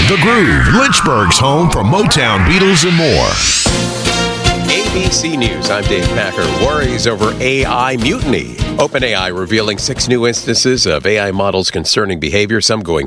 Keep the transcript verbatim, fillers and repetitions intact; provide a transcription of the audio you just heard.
The Groove, Lynchburg's home for Motown, Beatles, and more. A B C News, I'm Dave Packer. Worries over A I mutiny. OpenAI revealing six new instances of A I models concerning behavior, some going